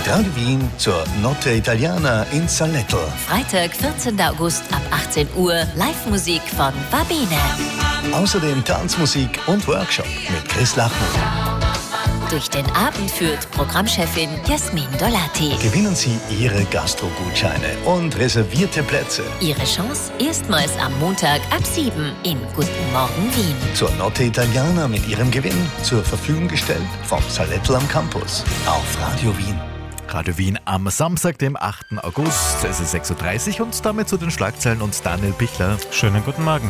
mit Radio Wien zur Notte Italiana in Saletto. Freitag, 14. August ab 18 Uhr, Live-Musik von Babine. Außerdem Tanzmusik und Workshop mit Chris Lachmann. Durch den Abend führt Programmchefin Jasmin Dolati. Gewinnen Sie Ihre Gastro-Gutscheine und reservierte Plätze. Ihre Chance erstmals am Montag ab 7 in Guten Morgen Wien. Zur Notte Italiana mit Ihrem Gewinn zur Verfügung gestellt vom Saletto am Campus auf Radio Wien. Radio Wien am Samstag, dem 8. August. Es ist 6.30 Uhr und damit zu den Schlagzeilen und Daniel Bichler. Schönen guten Morgen.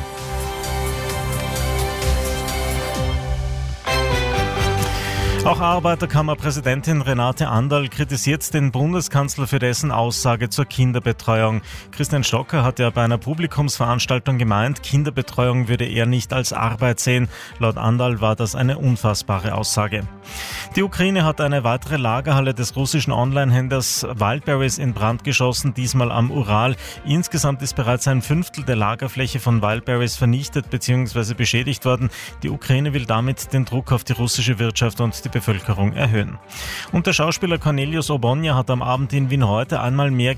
Auch Arbeiterkammerpräsidentin Renate Anderl kritisiert den Bundeskanzler für dessen Aussage zur Kinderbetreuung. Christian Stocker hat ja bei einer Publikumsveranstaltung gemeint, Kinderbetreuung würde er nicht als Arbeit sehen. Laut Anderl war das eine unfassbare Aussage. Die Ukraine hat eine weitere Lagerhalle des russischen Online-Händlers Wildberries in Brand geschossen, diesmal am Ural. Insgesamt ist bereits ein Fünftel der Lagerfläche von Wildberries vernichtet bzw. beschädigt worden. Die Ukraine will damit den Druck auf die russische Wirtschaft und die Bevölkerung erhöhen. Und der Schauspieler Cornelius Ogbonna hat am Abend in Wien heute einmal mehr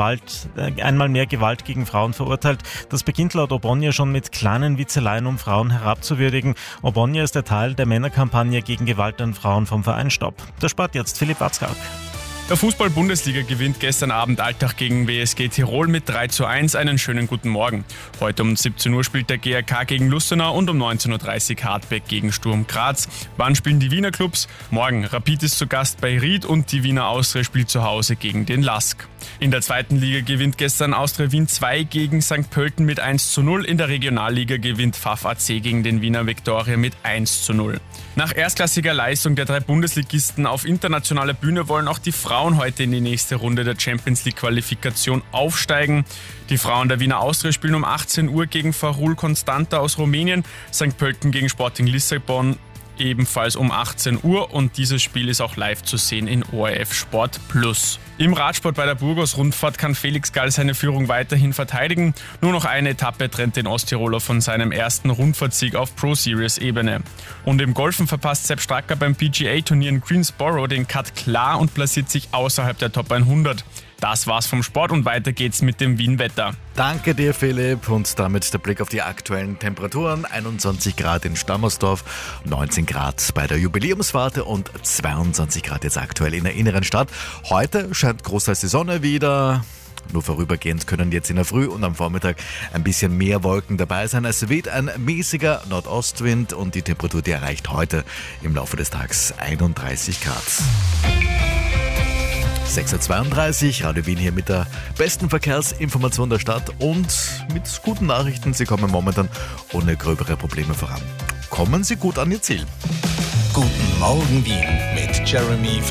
Gewalt gegen Frauen verurteilt. Das beginnt laut Ogbonna schon mit kleinen Witzeleien, um Frauen herabzuwürdigen. Ogbonna ist der Teil der Männerkampagne gegen Gewalt an Frauen vom Verein Stopp. Der Sport jetzt, Philipp Watzkak. Der Fußball-Bundesliga gewinnt gestern Abend Altach gegen WSG Tirol mit 3:1. Einen schönen guten Morgen. Heute um 17 Uhr spielt der GRK gegen Lustenau und um 19:30 Uhr Hartberg gegen Sturm Graz. Wann spielen die Wiener Clubs? Morgen. Rapid ist zu Gast bei Ried und die Wiener Austria spielt zu Hause gegen den LASK. In der zweiten Liga gewinnt gestern Austria Wien 2 gegen St. Pölten mit 1:0. In der Regionalliga gewinnt Pfaff AC gegen den Wiener Viktoria mit 1:0. Nach erstklassiger Leistung der 3 Bundesligisten auf internationaler Bühne wollen auch die Frauen heute in die nächste Runde der Champions League Qualifikation aufsteigen. Die Frauen der Wiener Austria spielen um 18 Uhr gegen Farul Constanta aus Rumänien, St. Pölten gegen Sporting Lissabon ebenfalls um 18 Uhr und dieses Spiel ist auch live zu sehen in ORF Sport Plus. Im Radsport bei der Burgos-Rundfahrt kann Felix Gall seine Führung weiterhin verteidigen. Nur noch eine Etappe trennt den Osttiroler von seinem ersten Rundfahrtsieg auf Pro-Series-Ebene. Und im Golfen verpasst Sepp Stracker beim PGA-Turnier in Greensboro den Cut klar und platziert sich außerhalb der Top 100. Das war's vom Sport und weiter geht's mit dem Wien-Wetter. Danke dir, Philipp. Und damit der Blick auf die aktuellen Temperaturen. 21 Grad in Stammersdorf, 19 Grad bei der Jubiläumswarte und 22 Grad jetzt aktuell in der inneren Stadt. Heute scheint großteils die Sonne wieder. Nur vorübergehend können jetzt in der Früh und am Vormittag ein bisschen mehr Wolken dabei sein. Es weht ein mäßiger Nordostwind und die Temperatur, die erreicht heute im Laufe des Tages 31 Grad. 6.32 Uhr, Radio Wien hier mit der besten Verkehrsinformation der Stadt und mit guten Nachrichten. Sie kommen momentan ohne gröbere Probleme voran. Kommen Sie gut an Ihr Ziel. Guten Morgen Wien mit Jeremy